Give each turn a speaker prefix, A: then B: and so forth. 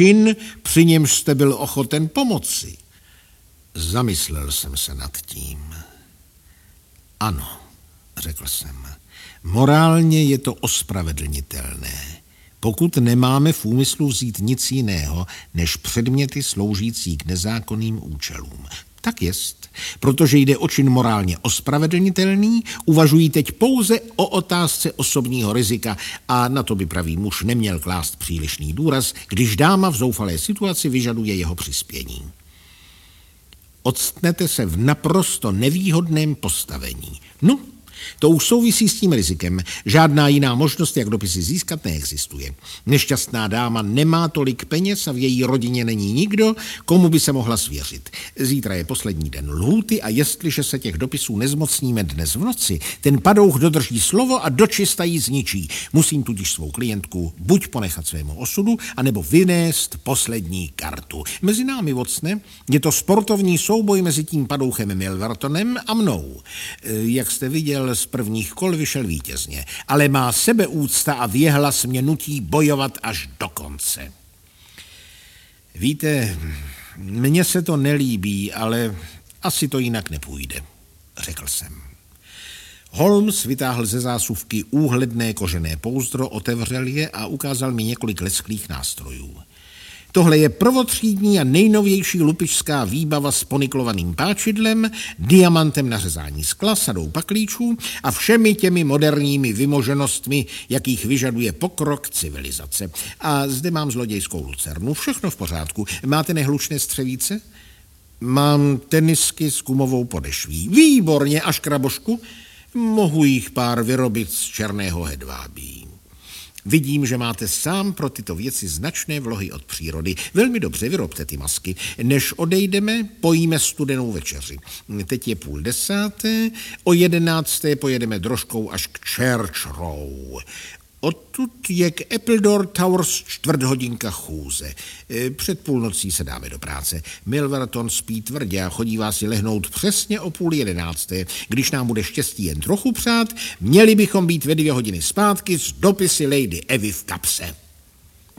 A: čin, při němž jste byl ochoten pomoci. Zamyslel jsem se nad tím. Ano, řekl jsem. Morálně je to ospravedlnitelné, pokud nemáme v úmyslu vzít nic jiného, než předměty sloužící k nezákonným účelům. Tak jest, protože jde o čin morálně ospravedlnitelný, uvažují teď pouze o otázce osobního rizika a na to by pravý muž neměl klást přílišný důraz, když dáma v zoufalé situaci vyžaduje jeho přispění. Odstnete se v naprosto nevýhodném postavení. No, to už souvisí s tím rizikem. Žádná jiná možnost, jak dopisy získat, neexistuje. Nešťastná dáma nemá tolik peněz a v její rodině není nikdo, komu by se mohla svěřit. Zítra je poslední den lhůty a jestliže se těch dopisů nezmocníme dnes v noci, ten padouch dodrží slovo a dočista ji zničí. Musím tudíž svou klientku buď ponechat svému osudu, anebo vynést poslední kartu. Mezi námi, Watsone, je to sportovní souboj mezi tím padouchem Milvertonem a mnou. Jak jste viděl, z prvních kol vyšel vítězně, ale má sebeúcta a věhlas mě nutí bojovat až do konce. Víte, mně se to nelíbí, ale asi to jinak nepůjde, řekl jsem. Holmes vytáhl ze zásuvky úhledné kožené pouzdro, otevřel je a ukázal mi několik lesklých nástrojů. Tohle je prvotřídní a nejnovější lupičská výbava s poniklovaným páčidlem, diamantem na řezání skla, sadou paklíčů a všemi těmi moderními vymoženostmi, jakých vyžaduje pokrok civilizace. A zde mám zlodějskou lucernu. Všechno v pořádku. Máte nehlučné střevíce? Mám tenisky s gumovou podešví. Výborně, a škrabošku? Mohu jich pár vyrobit z černého hedvábí. Vidím, že máte sám pro tyto věci značné vlohy od přírody. Velmi dobře, vyrobte ty masky. Než odejdeme, pojíme studenou večeři. Teď je 9:30, o 11:00 pojedeme drožkou až k Church Row. Odtud je k Appledore Towers 4 hodinka chůze. Před půlnocí se dáme do práce. Milverton spí tvrdě a chodívá si lehnout přesně o 10:30. Když nám bude štěstí jen trochu přát, měli bychom být ve 2 hodiny zpátky s dopisy Lady Evy v kapse.